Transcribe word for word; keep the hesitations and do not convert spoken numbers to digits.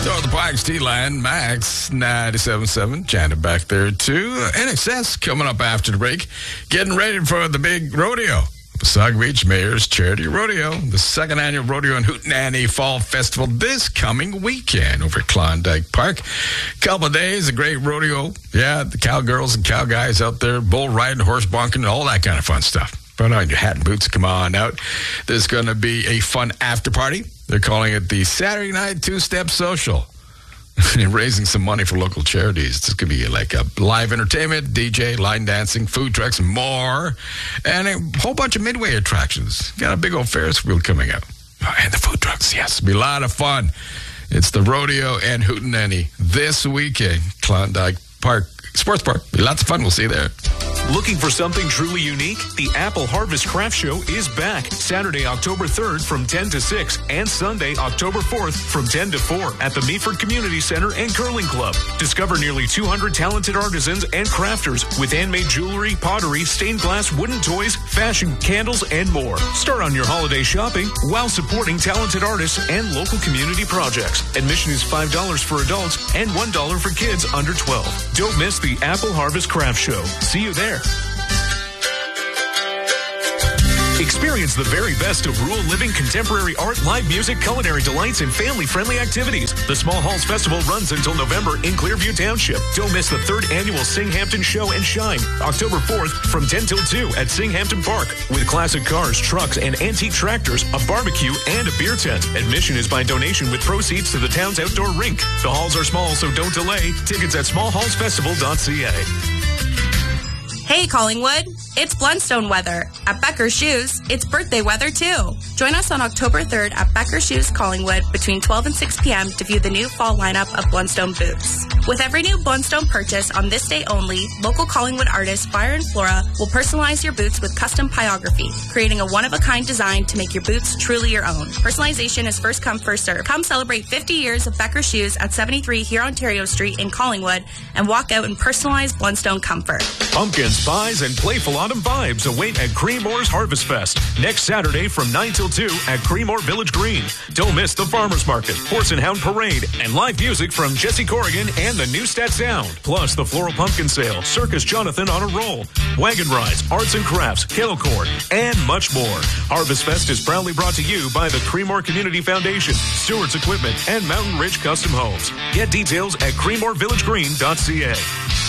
So the Pikes T-Line, Max ninety-seven point seven, Janet back there too. N X S coming up after the break. Getting ready for the big rodeo. Saga Beach Mayor's Charity Rodeo, the second annual Rodeo and Hootenanny Fall Festival this coming weekend over at Klondike Park. Couple of days, a great rodeo. Yeah, the cowgirls and cowguys out there, bull riding, horse bonking, all that kind of fun stuff. Put on your hat and boots, come on out. There's going to be a fun after party. They're calling it the Saturday Night Two-Step Social. Raising some money for local charities. It's going to be like a live entertainment, D J, line dancing, food trucks, and more. And a whole bunch of midway attractions. Got a big old Ferris wheel coming up. Oh, and the food trucks, yes. It'll be a lot of fun. It's the Rodeo and Hootenanny this weekend. Klondike Park, Sports Park. Be lots of fun. We'll see you there. Looking for something truly unique? The Apple Harvest Craft Show is back Saturday, October third from ten to six and Sunday, October fourth from ten to four at the Meaford Community Center and Curling Club. Discover nearly two hundred talented artisans and crafters with handmade jewelry, pottery, stained glass, wooden toys, fashion, candles, and more. Start on your holiday shopping while supporting talented artists and local community projects. Admission is five dollars for adults and one dollar for kids under twelve. Don't miss the Apple Harvest Craft Show. See you there. Experience the very best of rural living, contemporary art, live music, culinary delights, and family-friendly activities. The Small Halls Festival runs until November in Clearview Township. Don't miss the third annual Singhampton Show and Shine, October fourth from ten till two at Singhampton Park. With classic cars, trucks, and antique tractors, a barbecue, and a beer tent. Admission is by donation with proceeds to the town's outdoor rink. The halls are small, so don't delay. Tickets at small halls festival dot c a. Hey, Collingwood. It's Blundstone weather. At Becker Shoes, it's birthday weather, too. Join us on October third at Becker Shoes Collingwood between twelve and six p.m. to view the new fall lineup of Blundstone boots. With every new Blundstone purchase on this day only, local Collingwood artist Fire and Flora will personalize your boots with custom pyography, creating a one-of-a-kind design to make your boots truly your own. Personalization is first come, first serve. Come celebrate fifty years of Becker Shoes at seventy-three here Ontario Street in Collingwood and walk out in personalized Blundstone comfort. Pumpkins, pies, and playful autumn vibes await at Creemore's Harvest Fest next Saturday from nine till two at Creemore Village Green. Don't miss the Farmers Market, Horse and Hound Parade, and live music from Jesse Corrigan and the Newstat Sound. Plus the Floral Pumpkin Sale, Circus Jonathan on a Roll, wagon rides, arts and crafts, kettle corn, and much more. Harvest Fest is proudly brought to you by the Creemore Community Foundation, Stewart's Equipment, and Mountain Ridge Custom Homes. Get details at creemore village green dot c a.